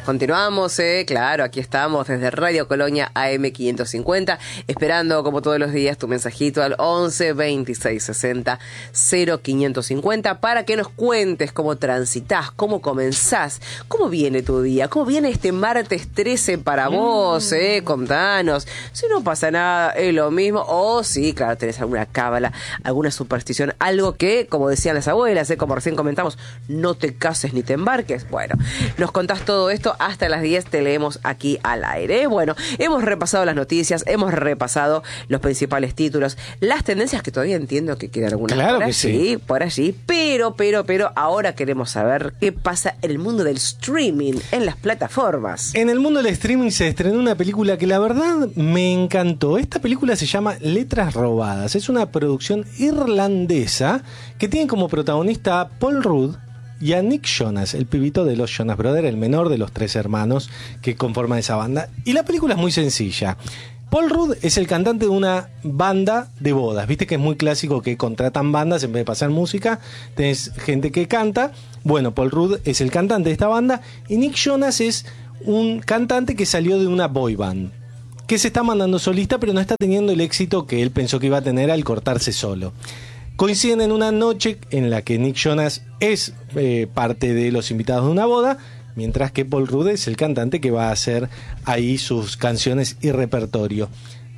Continuamos, claro, aquí estamos desde Radio Colonia AM 550, esperando como todos los días tu mensajito al 11 26 60 0550 para que nos cuentes cómo transitas, cómo comenzás, cómo viene tu día, cómo viene este martes 13 para vos, contanos. Si no pasa nada, es lo mismo, o sí, claro, tenés alguna cábala, alguna superstición, algo que, como decían las abuelas, como recién comentamos, no te cases ni te embarques. Bueno, nos contás todo esto. Hasta las 10 te leemos aquí al aire. Bueno, hemos repasado las noticias, hemos repasado los principales títulos, las tendencias, que todavía entiendo que quedan algunas claro por allí, sí. por allí, pero ahora queremos saber qué pasa en el mundo del streaming, en las plataformas. En el mundo del streaming se estrenó una película que la verdad me encantó. Esta película se llama Letras Robadas. Es una producción irlandesa que tiene como protagonista a Paul Rudd y a Nick Jonas, el pibito de los Jonas Brothers, el menor de los 3 hermanos que conforman esa banda. Y la película es muy sencilla. Paul Rudd es el cantante de una banda de bodas. Viste que es muy clásico que contratan bandas en vez de pasar música. Tenés gente que canta. Bueno, Paul Rudd es el cantante de esta banda. Y Nick Jonas es un cantante que salió de una boy band, que se está mandando solista, pero no está teniendo el éxito que él pensó que iba a tener al cortarse solo. Coinciden en una noche en la que Nick Jonas es parte de los invitados de una boda, mientras que Paul Rudd es el cantante que va a hacer ahí sus canciones y repertorio.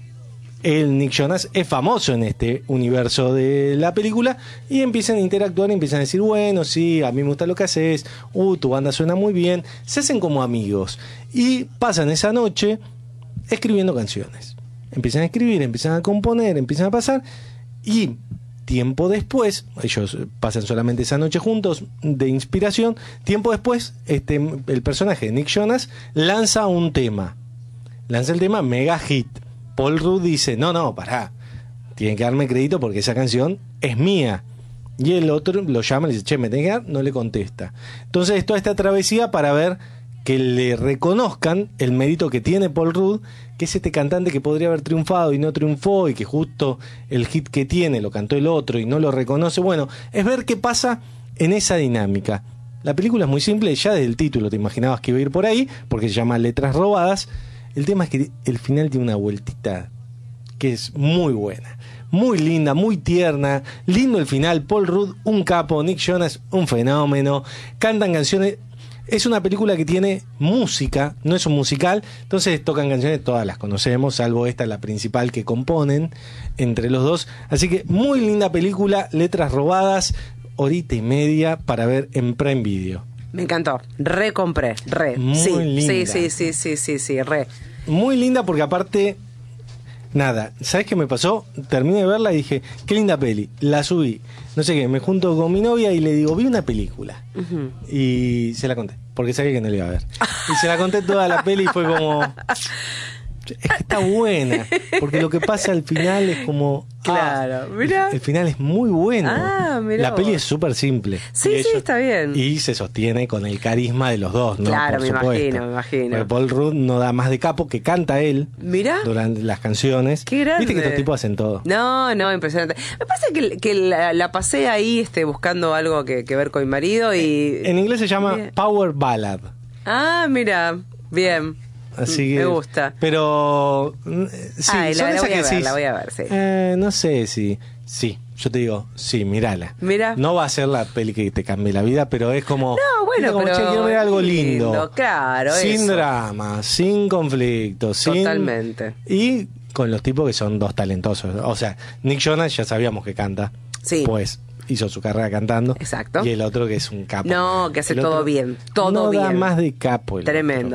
Nick Jonas es famoso en este universo de la película y empiezan a interactuar y empiezan a decir, bueno, sí, a mí me gusta lo que haces, tu banda suena muy bien, se hacen como amigos y pasan esa noche escribiendo canciones. Empiezan a escribir, empiezan a componer, empiezan a pasar y tiempo después, ellos pasan solamente esa noche juntos de inspiración, tiempo después el personaje de Nick Jonas lanza un tema. Lanza el tema mega hit. Paul Rudd dice, no, pará, tienen que darme crédito porque esa canción es mía. Y el otro lo llama y le dice, che, me tenés que dar, no le contesta. Entonces toda esta travesía para ver que le reconozcan el mérito que tiene Paul Rudd, que es este cantante que podría haber triunfado y no triunfó, y que justo el hit que tiene lo cantó el otro y no lo reconoce. Bueno, es ver qué pasa en esa dinámica. La película es muy simple, ya desde el título te imaginabas que iba a ir por ahí, porque se llama Letras Robadas. El tema es que el final tiene una vueltita que es muy buena, muy linda, muy tierna, lindo el final. Paul Rudd, un capo, Nick Jonas, un fenómeno, cantan canciones. Es una película que tiene música, no es un musical, entonces tocan canciones, todas las conocemos, salvo esta, la principal que componen entre los dos. Así que muy linda película, Letras Robadas, 1:30 para ver en Prime Video. Me encantó, recompré, Muy linda. Sí, re. Muy linda porque aparte, nada, ¿sabes qué me pasó? Terminé de verla y dije, qué linda peli, la subí. No sé qué, me junto con mi novia y le digo, vi una película. Uh-huh. Y se la conté, porque sabía que no la iba a ver. Y se la conté toda la peli y fue como... Es que está buena, porque lo que pasa al final es como... Claro, mirá. El final es muy bueno. La peli es súper simple. Sí, está bien. Y se sostiene con el carisma de los dos, ¿no? Claro, Por me supuesto. imagino. Porque Paul Rudd no da más de capo, que canta él. Mirá. Durante las canciones. Qué grande. Viste que estos tipos hacen todo. No, impresionante. Me pasa que la pasé ahí buscando algo que ver con mi marido y... En inglés se llama bien. Power Ballad. Mira, bien. Así que, me gusta. Pero sí, la voy a ver, sí. No sé si sí, yo te digo, sí, mírala. Mira. No va a ser la peli que te cambie la vida, pero es como, no, bueno, como, pero che, quiero ver algo lindo. Claro, sin eso. drama, sin conflicto, totalmente. Y con los tipos que son dos talentosos. O sea, Nick Jonas ya sabíamos que canta. Sí. Pues hizo su carrera cantando. Exacto. Y el otro que es un capo. No, que hace el todo otro, bien. Todo no bien. Da más de capo. Tremendo.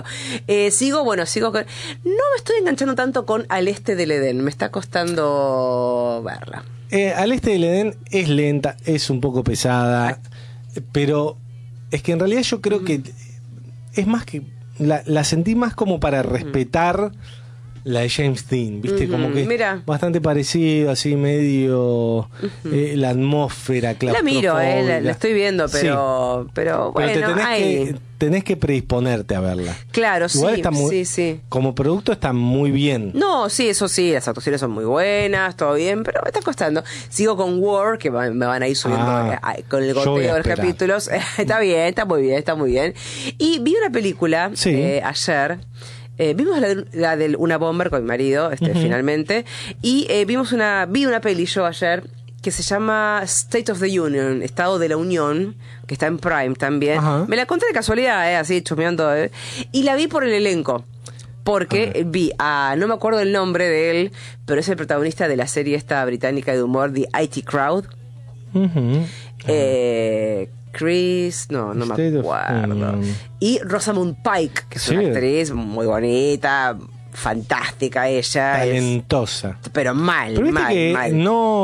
Sigo con... No me estoy enganchando tanto con Al Este del Edén. Me está costando verla. Al Este del Edén es lenta, es un poco pesada, pero es que en realidad yo creo que es más que... La sentí más como para respetar la de James Dean, ¿viste? Como que mira. bastante parecido, así medio la atmósfera La miro, claustrofóbica. la estoy viendo, pero Sí. bueno, Pero tenés que predisponerte a verla. Claro, Igual sí, está muy, sí. como producto está muy bien. No, sí, eso sí, las actuaciones son muy buenas, todo bien, pero me está costando. Sigo con War, que me van a ir subiendo con el yo voy a goteo de los esperar. capítulos. Está bien, está muy bien, está muy bien. Y vi una película ayer. Vimos la de Una Bomber con mi marido, finalmente. Y vi una peli yo ayer que se llama State of the Union, Estado de la Unión, que está en Prime también. Ajá. Me la conté de casualidad, así chusmeando. Y la vi por el elenco. Porque vi no me acuerdo el nombre de él, pero es el protagonista de la serie esta británica de humor, The IT Crowd. Chris, no me acuerdo. Y Rosamund Pike, que es una actriz muy bonita, fantástica ella. Talentosa. Pero mal, pero mal, que mal.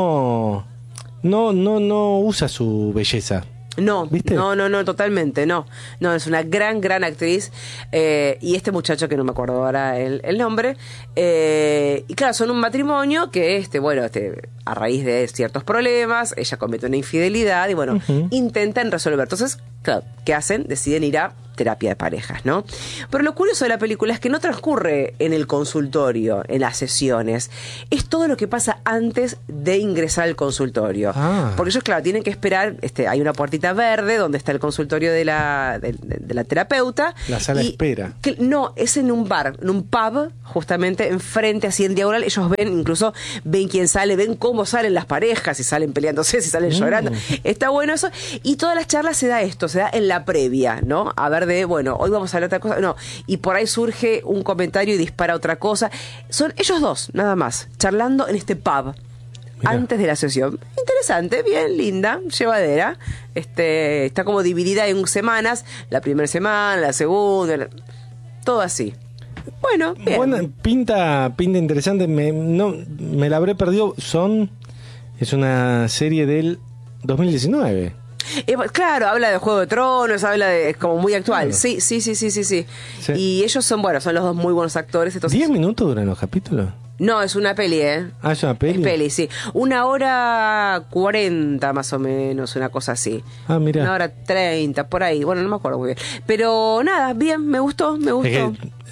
No usa su belleza. No, ¿viste? no, totalmente, no. No, es una gran actriz. Y este muchacho, que no me acuerdo ahora el nombre. Y claro, son un matrimonio que, a raíz de ciertos problemas, ella comete una infidelidad y, intentan resolver. Entonces, claro, ¿qué hacen? Deciden ir a terapia de parejas, ¿no? Pero lo curioso de la película es que no transcurre en el consultorio, en las sesiones. Es todo lo que pasa antes de ingresar al consultorio. Porque ellos, claro, tienen que esperar, hay una puertita verde donde está el consultorio de la terapeuta. La sala de espera. No, es en un bar, en un pub, justamente enfrente, así en diagonal. Ellos ven quién sale, ven cómo salen las parejas, si salen peleándose, si salen llorando. Está bueno eso. Y todas las charlas se da en la previa, ¿no? A ver hoy vamos a hablar de otra cosa. No, y por ahí surge un comentario y dispara otra cosa. Son ellos dos, nada más, charlando en este pub. Mirá. Antes de la sesión. Interesante, bien, linda, llevadera. Está como dividida en semanas. La primera semana, la segunda, todo así. Bueno, bien. Buena, pinta interesante. Me la habré perdido. Es una serie del 2019. Claro, habla de Juego de Tronos, es como muy actual. Claro. Sí. Y ellos son los dos muy buenos actores. Entonces, ¿10 minutos duran los capítulos? No, es una peli, ¿eh? ¿Es una peli? Es peli, sí. 1:40 más o menos, una cosa así. Mira. 1:30, por ahí. Bueno, no me acuerdo muy bien. Pero nada, bien, me gustó. Es que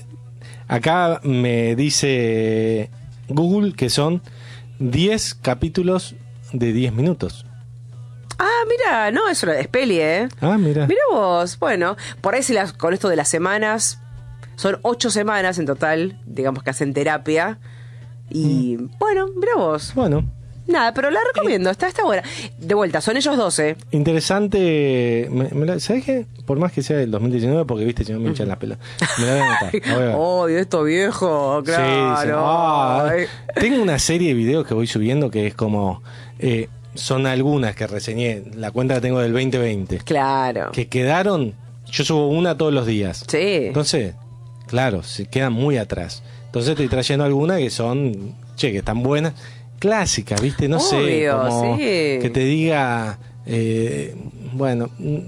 acá me dice Google que son 10 capítulos de 10 minutos. Mira, no, es peli, ¿eh? Mira. Mira vos, bueno, por ahí con esto de las semanas, son 8 semanas en total, digamos, que hacen terapia. Y bueno, mira vos. Bueno. Nada, pero la recomiendo, está buena. De vuelta, son ellos 12. Interesante. ¿Sabes qué? Por más que sea del 2019, porque viste, si no me hinchan las pelas. Me la voy a anotar. Obvio, esto viejo, claro. Sí, tengo una serie de videos que voy subiendo que es como... son algunas que reseñé. La cuenta la tengo del 2020. Claro. Que quedaron... Yo subo una todos los días. Sí. Entonces, claro, se quedan muy atrás. Entonces estoy trayendo algunas que son... que están buenas. Clásicas, ¿viste? No sé. Como que te diga... bueno,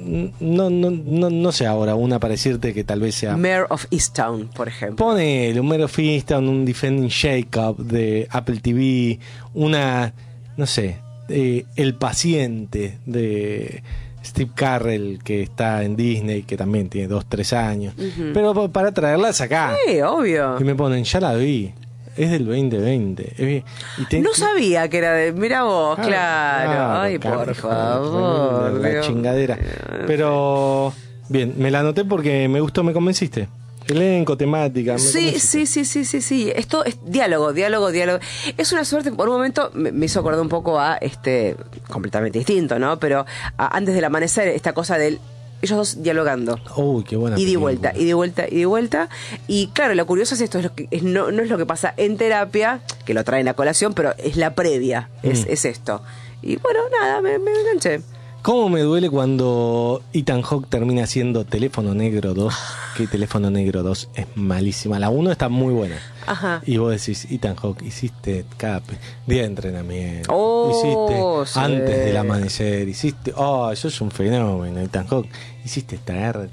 no sé ahora una para decirte que tal vez sea... Mare of Easttown, por ejemplo. Ponele un Mare of Easttown, un Defending Jacob de Apple TV, una... No sé... El paciente de Steve Carell, que está en Disney, que también tiene 2-3 años. Pero para traerlas acá. Sí, obvio. Y me ponen, ya la vi. Es del 2020. No sabía que era de... Mira vos, claro. Ay, por favor. La chingadera. Pero, bien, me la anoté porque me gustó, me convenciste. Elenco, temática. Sí. Esto es diálogo. Es una suerte, por un momento me hizo acordar un poco a completamente distinto, ¿no? Pero antes del amanecer, esta cosa del ellos dos dialogando. Uy, qué buena. Y de vuelta. Y claro, lo curioso es esto, no es lo que pasa en terapia, que lo traen a colación, pero es la previa, es esto. Y bueno, nada, me enganché. ¿Cómo me duele cuando Ethan Hawke termina haciendo Teléfono Negro 2? Que Teléfono Negro 2 es malísima. La 1 está muy buena. Ajá. Y vos decís, Ethan Hawke, hiciste cada día de entrenamiento. Hiciste Sí. antes del amanecer. Hiciste... sos un fenómeno, Ethan Hawke. Hiciste traer...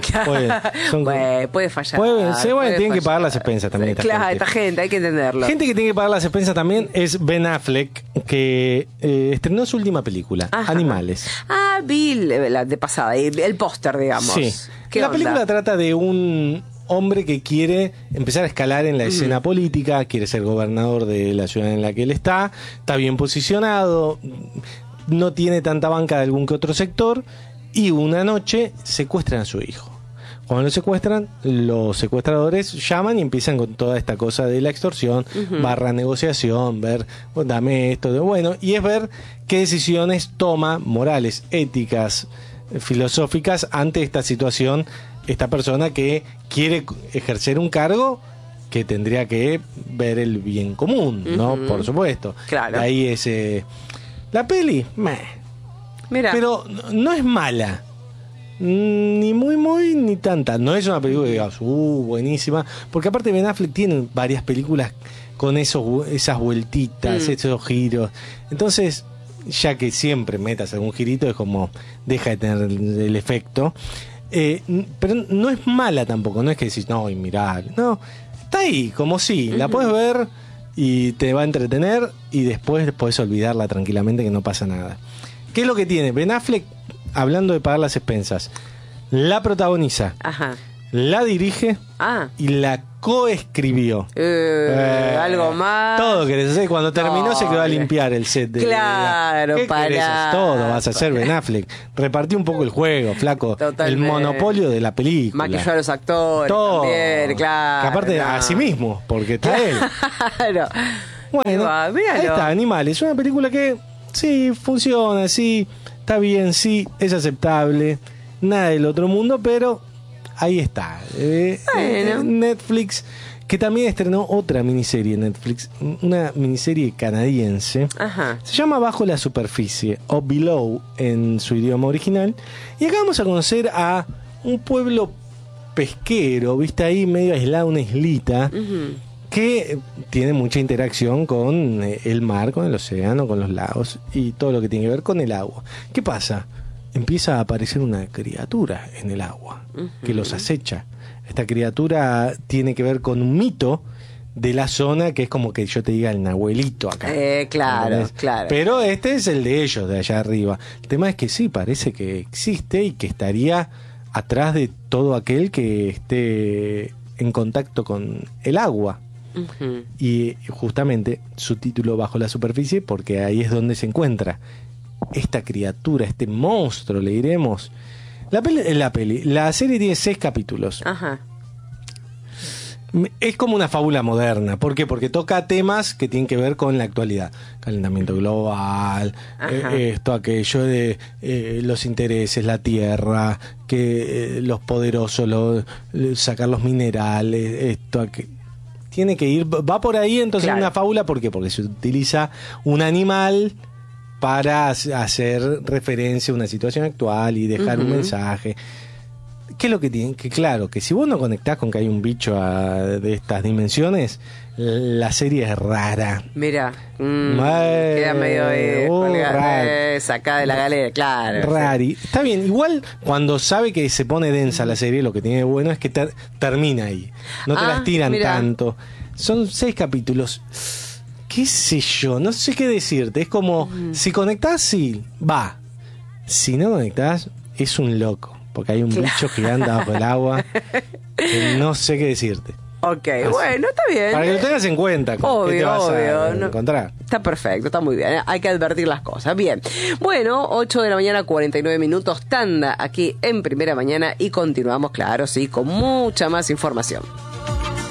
Puede fallar. Tienen que pagar las expensas también. Esta gente, hay que entenderlo. Gente que tiene que pagar las expensas también es Ben Affleck, que estrenó su última película, Ajá. Animales. Vi la de pasada, el póster, digamos. Sí. La película trata de un hombre que quiere empezar a escalar en la escena política, quiere ser gobernador de la ciudad en la que él está bien posicionado, no tiene tanta banca de algún que otro sector, y una noche secuestran a su hijo. Cuando lo secuestran, los secuestradores llaman y empiezan con toda esta cosa de la extorsión, barra negociación, ver, dame esto, y es ver qué decisiones toma, morales, éticas, filosóficas, ante esta situación, esta persona que quiere ejercer un cargo que tendría que ver el bien común, ¿no? Por supuesto. Claro. Ahí es... la peli, Mira. pero no es mala. Ni muy, ni tanta. No es una película que digas, buenísima. Porque aparte Ben Affleck tiene varias películas con esas vueltitas, esos giros. Entonces, ya que siempre metas algún girito, es como, deja de tener el efecto. Pero no es mala tampoco. No es que decís, no, y mirá. No, está ahí, como si. La puedes ver y te va a entretener. Y después podés olvidarla tranquilamente, que no pasa nada. ¿Qué es lo que tiene? Ben Affleck, hablando de pagar las expensas, la protagoniza, la dirige y la coescribió. Algo más. Todo querés hacer. Cuando terminó se quedó a limpiar el set. Claro, ¿Qué querés hacer? Todo vas a hacer, Ben Affleck. Repartí un poco el juego, flaco. Totalmente. El monopolio de la película. Maquilló a los actores todo. también, claro. Que aparte a sí mismo, porque está él. Claro. Bueno, ahí está, Animales. Una película que sí, funciona, sí, está bien, sí, es aceptable, nada del otro mundo, pero ahí está. Netflix, que también estrenó otra miniserie en Netflix, una miniserie canadiense. Se llama Bajo la Superficie, o Below en su idioma original. Y acá vamos a conocer a un pueblo pesquero, viste ahí medio aislado, una islita, que tiene mucha interacción con el mar, con el océano, con los lagos y todo lo que tiene que ver con el agua. ¿Qué pasa? Empieza a aparecer una criatura en el agua que los acecha. Esta criatura tiene que ver con un mito de la zona, que es como que yo te diga el Nahuelito acá. Claro. Pero este es el de ellos, de allá arriba. El tema es que sí, parece que existe y que estaría atrás de todo aquel que esté en contacto con el agua. Y justamente su título Bajo la Superficie, porque ahí es donde se encuentra esta criatura, este monstruo, le diremos. La serie tiene 6 capítulos. Es como una fábula moderna. ¿Por qué? Porque toca temas que tienen que ver con la actualidad. Calentamiento global, esto, aquello de los intereses, la tierra, que los poderosos, sacar los minerales, esto, aquello. Tiene que ir, va por ahí, entonces una fábula. ¿Por qué? Porque se utiliza un animal para hacer referencia a una situación actual y dejar un mensaje. ¿Qué es lo que tiene? Que claro, que si vos no conectás con que hay un bicho de estas dimensiones, la serie es rara. Mira, queda medio sacada de la galera, claro. Rari. Está bien, igual cuando sabe que se pone densa la serie, lo que tiene de bueno es que termina ahí. No te las tiran tanto. Son 6 capítulos. ¿Qué sé yo? No sé qué decirte. Es como, si conectás, sí, va. Si no conectás, es un loco. Porque hay un bicho que anda bajo el agua. Que no sé qué decirte. Ok, bueno, está bien. Para que lo tengas en cuenta. ¿Qué te vas a encontrar? Está perfecto, está muy bien. Hay que advertir las cosas. Bien. Bueno, 8 de la mañana, 49 minutos. Tanda aquí en Primera Mañana. Y continuamos, claro, sí, con mucha más información.